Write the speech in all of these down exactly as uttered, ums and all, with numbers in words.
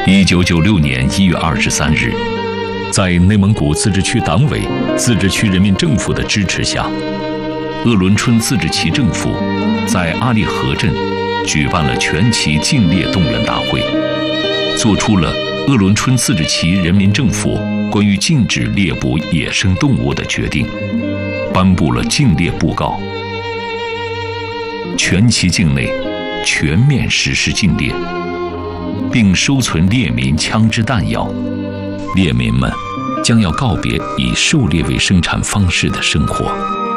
一九九六年一月二十三日，在内蒙古自治区党委、自治区人民政府的支持下，鄂伦春自治旗政府在阿里河镇举办了全旗禁猎动员大会，做出了鄂伦春自治旗人民政府关于禁止猎捕野生动物的决定，颁布了禁猎布告。全旗境内全面实施禁猎，并收存猎民枪支弹药，猎民们将要告别以狩猎为生产方式的生活。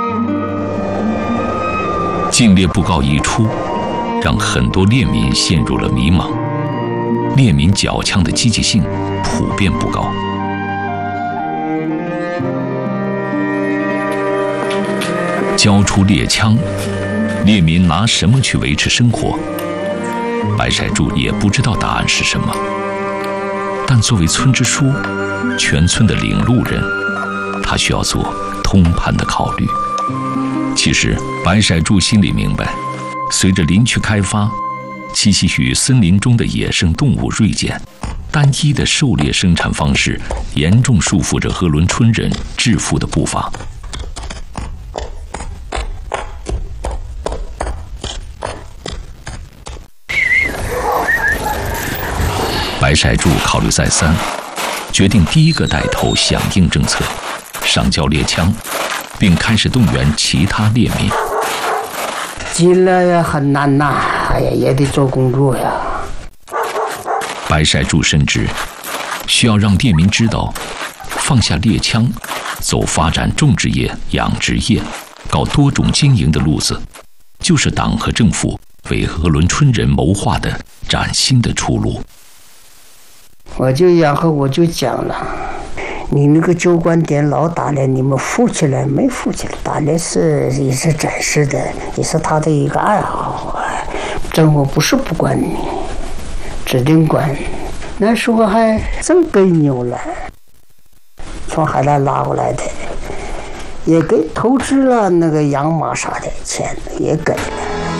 禁猎布告一出，让很多猎民陷入了迷茫，猎民缴枪的积极性普遍不高。交出猎枪，猎民拿什么去维持生活？白晒柱也不知道答案是什么，但作为村支书，全村的领路人，他需要做通盘的考虑。其实白晒柱心里明白，随着林区开发，栖息于森林中的野生动物锐减，单一的狩猎生产方式严重束缚着鄂伦春人致富的步伐。白晒柱考虑再三，决定第一个带头响应政策，上交猎枪，并开始动员其他猎民。 禁猎也很难呐，哎呀，也得做工作呀。 白晒柱深知，需要让猎民知道，放下猎枪，走发展种植业、养殖业、搞多种经营的路子，就是党和政府为鄂伦春人谋划的崭新的出路。 我就然后我就讲了，你那个旧观点老打猎，你们富起来没富起来？打猎是也是展示的，也是他的一个爱好。政府不是不管你，指定管。那时候还真给牛了，从海南拉过来的，也给投资了那个养马啥的钱也给了。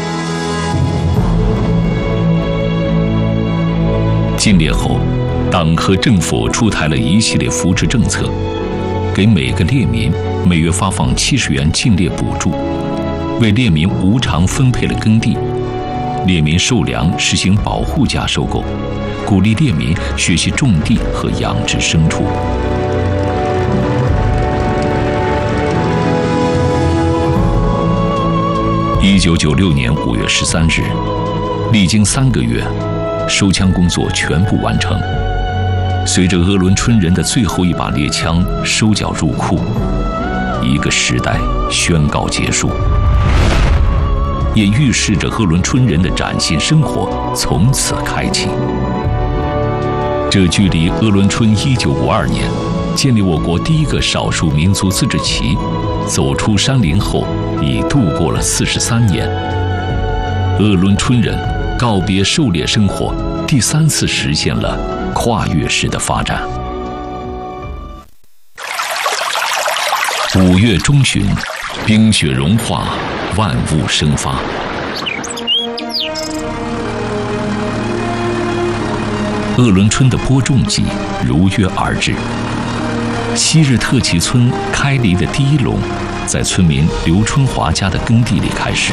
禁猎后，党和政府出台了一系列扶持政策，给每个猎民每月发放七十元禁猎补助，为猎民无偿分配了耕地，猎民受粮实行保护价收购，鼓励猎民学习种地和养殖牲畜。一九九六年五月十三日，历经三个月，收枪工作全部完成。随着鄂伦春人的最后一把猎枪收缴入库，一个时代宣告结束，也预示着鄂伦春人的崭新生活从此开启。这距离鄂伦春一九五二年建立我国第一个少数民族自治旗走出山林后，已度过了四十三年。鄂伦春人告别狩猎生活，第三次实现了跨越式的发展。五月中旬，冰雪融化，万物生发。鄂伦春的播种季如约而至，昔日特旗村开犁的第一垄，在村民刘春华家的耕地里开始。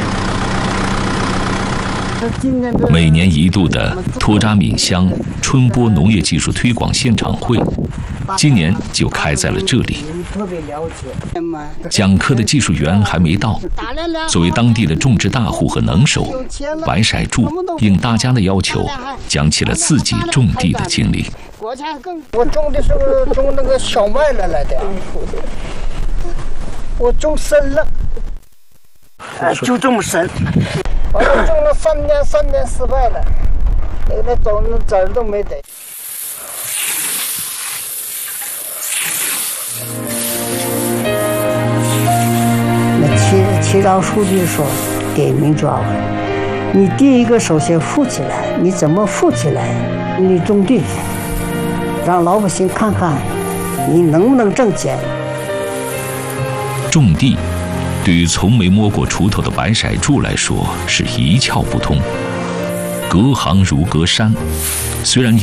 每年一度的托扎闽乡春播农业技术推广现场会，今年就开在了这里。讲课的技术员还没到，作为当地的种植大户和能手，白晒柱应大家的要求，讲起了自己种地的经历。 我种的时候种那个小麦了来的，我种深了，哎，就这么深。我种了三年，三年失败了，那个种子籽儿都没得。那齐齐长书记说，点名抓我，你第一个首先富起来，你怎么富起来？你种地，让老百姓看看你能不能挣钱。 种地对于从没摸过锄头的白晒柱来说是一窍不通，隔行如隔山。虽然